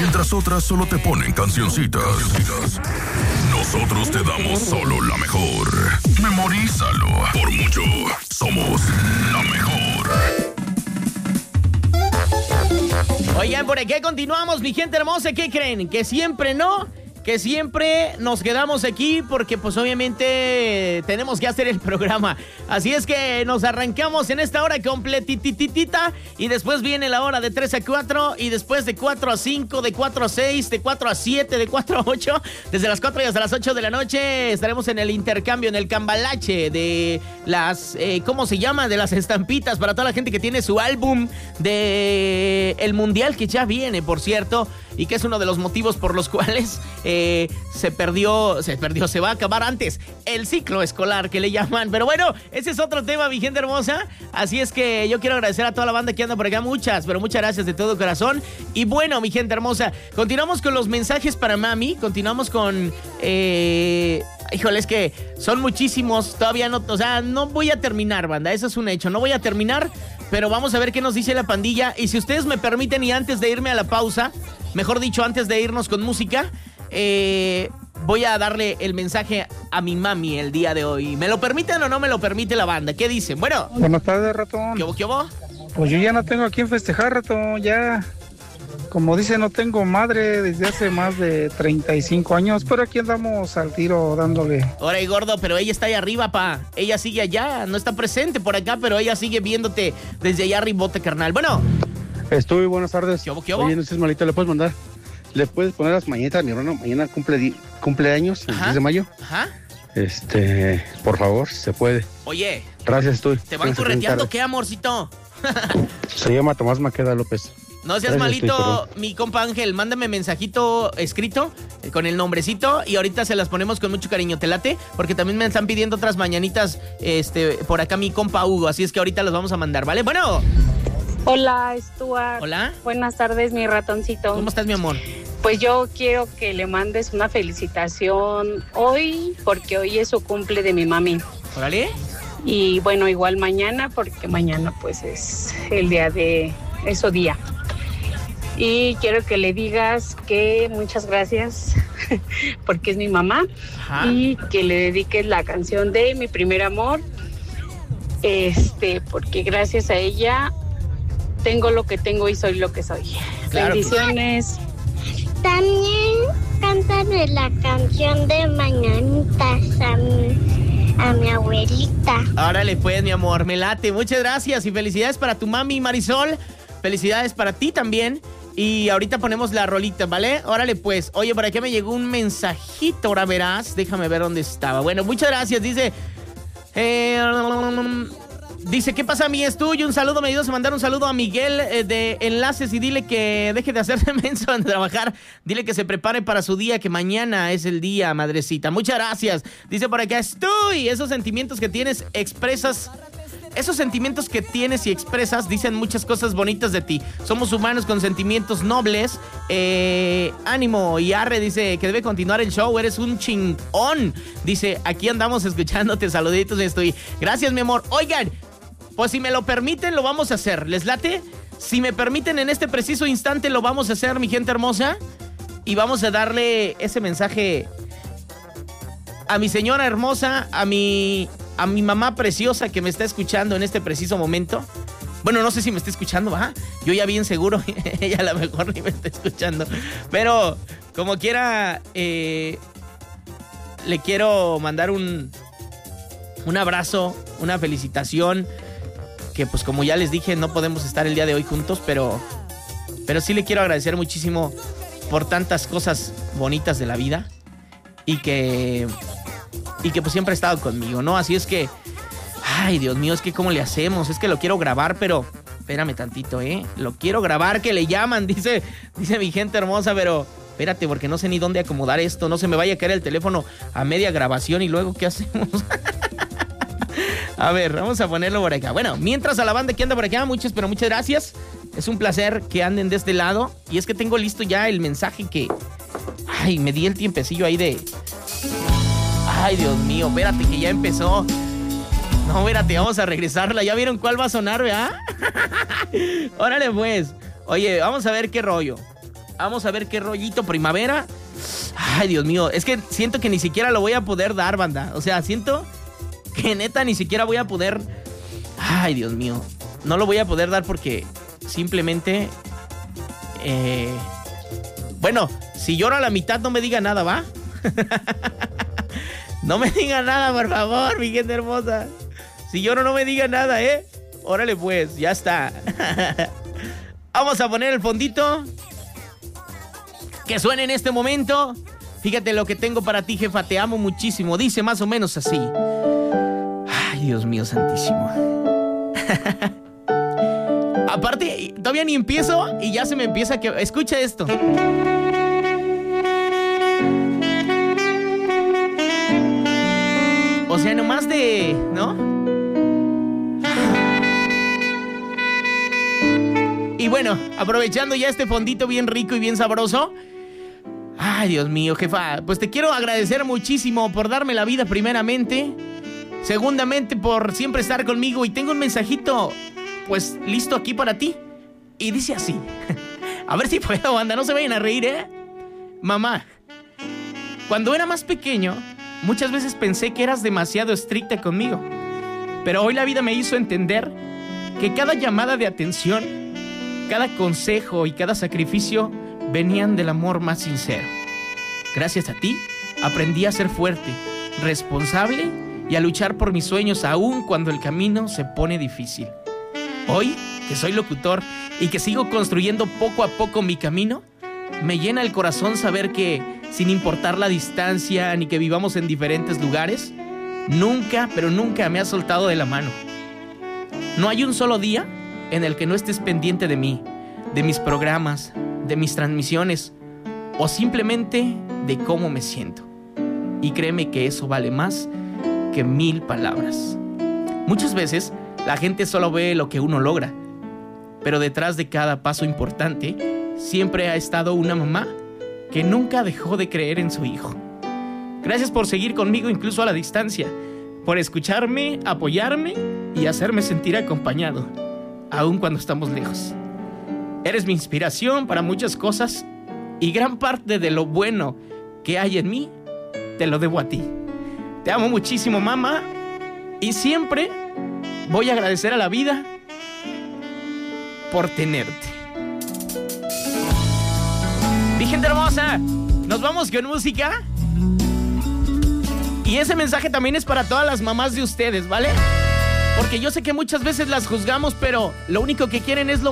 Mientras otras solo te ponen cancioncitas. Nosotros te damos solo la mejor. Memorízalo. Por mucho, somos la mejor. Oigan, por aquí continuamos, mi gente hermosa. ¿Qué creen? ¿Que siempre no? Que siempre nos quedamos aquí porque pues obviamente tenemos que hacer el programa. Así es que nos arrancamos en esta hora completititita y después viene la hora de 3 a 4 y después de 4 a 5, de 4 a 6, de 4 a 7, de 4 a 8. Desde las 4 y hasta las 8 de la noche estaremos en el intercambio, en el cambalache de las, ¿cómo se llama? De las estampitas para toda la gente que tiene su álbum de el mundial que ya viene, por cierto, y que es uno de los motivos por los cuales se va a acabar antes el ciclo escolar que le llaman. Pero bueno, ese es otro tema, mi gente hermosa. Así es que yo quiero agradecer a toda la banda que anda por acá. Muchas gracias de todo corazón. Y bueno, mi gente hermosa, continuamos con los mensajes para mami. Continuamos con... híjole, es que son muchísimos. Todavía no, o sea, no voy a terminar, banda. Eso es un hecho. No voy a terminar, pero vamos a ver qué nos dice la pandilla. Y si ustedes me permiten, y antes de irme a la pausa, mejor dicho, antes de irnos con música, voy a darle el mensaje a mi mami el día de hoy. ¿Me lo permiten o no me lo permite la banda? ¿Qué dicen? Bueno. Buenas tardes, ratón. ¿Qué hubo? Pues yo ya no tengo a quién festejar, ratón. Ya, como dice, no tengo madre desde hace más de 35 años. Pero aquí andamos al tiro dándole. Ahora, y gordo, pero ella está ahí arriba, pa. Ella sigue allá. No está presente por acá, pero ella sigue viéndote desde allá arribote, carnal. Bueno. Estoy, buenas tardes. ¿Qué hubo? Oye, no seas malito, ¿le puedes mandar? ¿Le puedes poner las mañanitas a mi hermano? Mañana cumpleaños, el 10 de mayo. Ajá. Por favor, si se puede. Oye. Gracias, estoy. ¿Te van correteando qué, amorcito? Se llama Tomás Maqueda López. No seas malito, mi compa Ángel. Mándame mensajito escrito con el nombrecito y ahorita se las ponemos con mucho cariño. ¿Te late? Porque también me están pidiendo otras mañanitas por acá mi compa Hugo. Así es que ahorita las vamos a mandar, ¿vale? Bueno. Hola, Stuart. Hola. Buenas tardes, mi ratoncito. ¿Cómo estás, mi amor? Pues yo quiero que le mandes una felicitación hoy, porque hoy es su cumple de mi mami. ¿Órale? Y bueno, igual mañana, porque mañana pues es el día de... eso día. Y quiero que le digas que muchas gracias, porque es mi mamá. Ajá. Y que le dediques la canción de Mi Primer Amor, porque gracias a ella tengo lo que tengo y soy lo que soy. Claro. Bendiciones. También cántame la canción de Mañanitas a mi abuelita. Órale pues, mi amor, me late. Muchas gracias y felicidades para tu mami, Marisol. Felicidades para ti también. Y ahorita ponemos la rolita, ¿vale? Órale pues. Oye, por aquí me llegó un mensajito, ahora verás. Déjame ver dónde estaba. Bueno, muchas gracias. Dice... Dice, ¿qué pasa, mi estudio? Un saludo, me ayudas a mandar un saludo a Miguel de Enlaces y dile que deje de hacerse menso en trabajar. Dile que se prepare para su día, que mañana es el día, madrecita. Muchas gracias. Dice por acá, estoy. Esos sentimientos que tienes, expresas... Esos sentimientos que tienes y expresas dicen muchas cosas bonitas de ti. Somos humanos con sentimientos nobles. Ánimo y arre, dice que debe continuar el show. Eres un chingón. Dice, aquí andamos escuchándote. Saluditos, estoy. Gracias, mi amor. Oigan, pues si me lo permiten, lo vamos a hacer. ¿Les late? Si me permiten, en este preciso instante lo vamos a hacer, mi gente hermosa. Y vamos a darle ese mensaje a mi señora hermosa, a mi mamá preciosa que me está escuchando en este preciso momento. Bueno, no sé si me está escuchando, ¿va? Yo ya bien seguro, ella a lo mejor ni me está escuchando. Pero, como quiera, le quiero mandar un abrazo, una felicitación. Que pues como ya les dije, no podemos estar el día de hoy juntos, pero sí le quiero agradecer muchísimo por tantas cosas bonitas de la vida. Y que pues siempre ha estado conmigo, ¿no? Así es que, ay, Dios mío, es que ¿cómo le hacemos? Es que lo quiero grabar, pero espérame tantito, Lo quiero grabar, que le llaman, dice mi gente hermosa, pero espérate, porque no sé ni dónde acomodar esto. No se me vaya a caer el teléfono a media grabación y luego, ¿qué hacemos? A ver, vamos a ponerlo por acá. Bueno, mientras a la banda que anda por acá, muchas gracias. Es un placer que anden de este lado. Y es que tengo listo ya el mensaje que... Ay, me di el tiempecillo ahí de... Ay, Dios mío, espérate que ya empezó. No, espérate, vamos a regresarla. ¿Ya vieron cuál va a sonar, verdad? Órale, pues. Oye, vamos a ver qué rollo. Vamos a ver qué rollito primavera. Ay, Dios mío, es que siento que ni siquiera lo voy a poder dar, banda. O sea, siento que neta ni siquiera voy a poder... Ay, Dios mío, no lo voy a poder dar porque simplemente... Bueno, si lloro a la mitad no me diga nada, ¿va? No me diga nada, por favor, mi gente hermosa. Si lloro no me diga nada, ¿eh? Órale pues, ya está. Vamos a poner el fondito que suene en este momento. Fíjate lo que tengo para ti, jefa, te amo muchísimo. Dice más o menos así. Ay, Dios mío santísimo. Aparte, todavía ni empiezo y ya se me empieza que... Escucha esto. O sea, nomás de... ¿no? Y bueno, aprovechando ya este fondito bien rico y bien sabroso. Ay, Dios mío, jefa. Pues te quiero agradecer muchísimo por darme la vida primeramente. Segundamente, por siempre estar conmigo. Y tengo un mensajito, pues, listo aquí para ti. Y dice así. A ver si puedo, banda, no se vayan a reír, ¿eh? Mamá, cuando era más pequeño, muchas veces pensé que eras demasiado estricta conmigo. Pero hoy la vida me hizo entender que cada llamada de atención, cada consejo y cada sacrificio venían del amor más sincero. Gracias a ti, aprendí a ser fuerte, responsable y a luchar por mis sueños aún cuando el camino se pone difícil. Hoy, que soy locutor y que sigo construyendo poco a poco mi camino, me llena el corazón saber que, sin importar la distancia ni que vivamos en diferentes lugares, nunca, pero nunca me has soltado de la mano. No hay un solo día en el que no estés pendiente de mí, de mis programas, de mis transmisiones o simplemente de cómo me siento. Y créeme que eso vale más que 1000 palabras. Muchas veces la gente solo ve lo que uno logra, pero detrás de cada paso importante siempre ha estado una mamá que nunca dejó de creer en su hijo. Gracias por seguir conmigo incluso a la distancia, por escucharme, apoyarme y hacerme sentir acompañado, aun cuando estamos lejos. Eres mi inspiración para muchas cosas y gran parte de lo bueno que hay en mí te lo debo a ti. Te amo muchísimo, mamá, y siempre voy a agradecer a la vida por tenerte. Mi gente hermosa, nos vamos con música. Y ese mensaje también es para todas las mamás de ustedes, ¿vale? Porque yo sé que muchas veces las juzgamos, pero lo único que quieren es lo